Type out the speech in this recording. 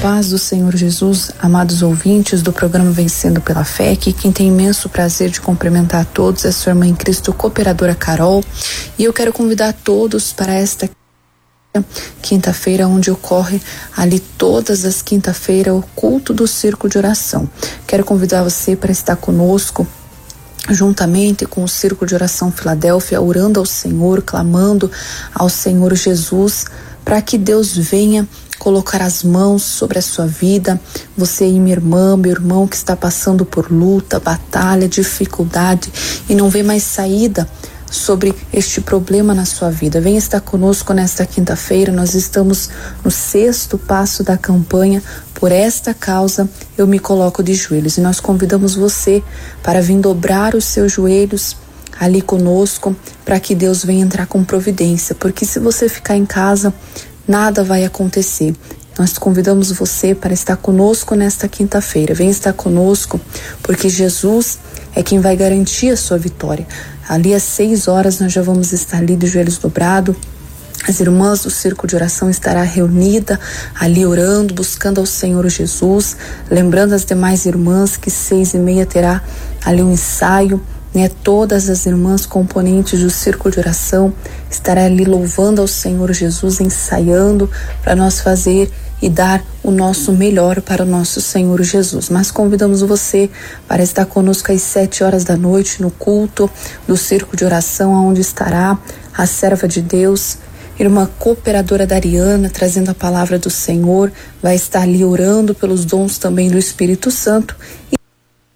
paz do Senhor Jesus, amados ouvintes do programa Vencendo pela Fé, que quem tem imenso prazer de cumprimentar a todos é sua irmã em Cristo, cooperadora Carol, e eu quero convidar todos para esta quinta-feira, onde ocorre ali todas as quinta-feiras o culto do Círculo de Oração. Quero convidar você para estar conosco juntamente com o Círculo de Oração Filadélfia, orando ao Senhor, clamando ao Senhor Jesus, para que Deus venha colocar as mãos sobre a sua vida. Você aí, minha irmã, meu irmão, que está passando por luta, batalha, dificuldade e não vê mais saída sobre este problema na sua vida. Venha estar conosco nesta quinta-feira. Nós estamos no 6º passo da campanha Por Esta Causa Eu Me Coloco de Joelhos, e nós convidamos você para vir dobrar os seus joelhos ali conosco, para que Deus venha entrar com providência, porque se você ficar em casa, nada vai acontecer. Nós convidamos você para estar conosco nesta quinta-feira. Venha estar conosco, porque Jesus é quem vai garantir a sua vitória. Ali às 6 horas nós já vamos estar ali de joelhos dobrados. As irmãs do Círculo de Oração estará reunida ali orando, buscando ao Senhor Jesus. Lembrando as demais irmãs que 6h30 terá ali um ensaio, né? Todas as irmãs componentes do Círculo de Oração estarão ali louvando ao Senhor Jesus, ensaiando para nós fazer e dar o nosso melhor para o nosso Senhor Jesus. Mas convidamos você para estar conosco às 7 horas da noite no culto do Círculo de Oração, onde estará a serva de Deus, irmã cooperadora Dariana, trazendo a palavra do Senhor. Vai estar ali orando pelos dons também do Espírito Santo.